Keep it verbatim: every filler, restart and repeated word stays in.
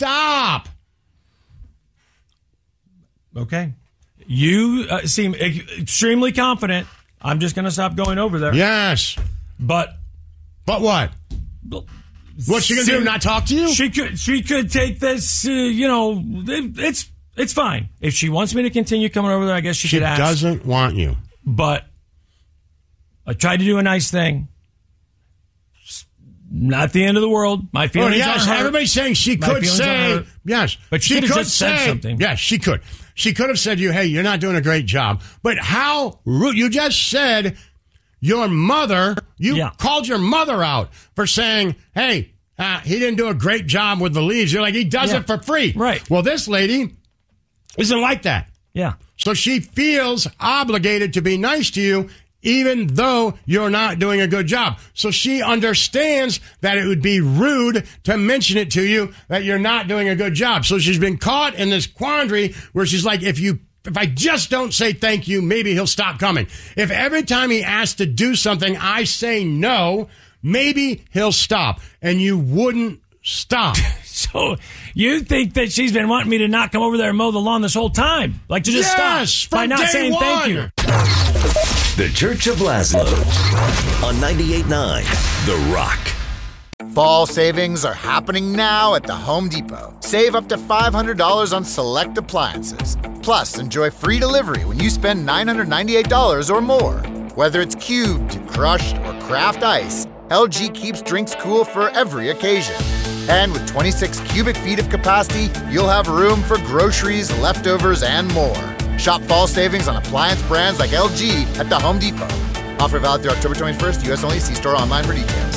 stop. Okay. You uh, seem extremely confident. I'm just going to stop going over there. Yes. But. But what? What's she going to do, not talk to you? She could She could take this, uh, you know, it, it's it's fine. If she wants me to continue coming over there, I guess she, she could ask. She doesn't want you. But I tried to do a nice thing. Not the end of the world. My feelings oh, yes, are hurt. Everybody's saying she My could feelings say, yes. But she, she could have just say, said something. Yes, she could. She could have said to you, hey, you're not doing a great job. But how rude. You just said your mother, you yeah. called your mother out for saying, hey, uh, he didn't do a great job with the leaves. You're like, he does yeah. it for free. Right. Well, this lady isn't like that. Yeah. So she feels obligated to be nice to you, even though you're not doing a good job. So she understands that it would be rude to mention it to you that you're not doing a good job. So she's been caught in this quandary where she's like, if you, if I just don't say thank you, maybe he'll stop coming. If every time he asks to do something, I say no, maybe he'll stop. And you wouldn't stop. So you think that she's been wanting me to not come over there and mow the lawn this whole time? Like to just yes, stop by not saying one. thank you. The Church of Laszlo on ninety-eight point nine The Rock. Fall savings are happening now at the Home Depot. Save up to five hundred dollars on select appliances. Plus, enjoy free delivery when you spend nine hundred ninety-eight dollars or more. Whether it's cubed, crushed, or craft ice, L G keeps drinks cool for every occasion. And with twenty-six cubic feet of capacity, you'll have room for groceries, leftovers, and more. Shop fall savings on appliance brands like L G at the Home Depot. Offer valid through October twenty-first. U S only. See store online for details.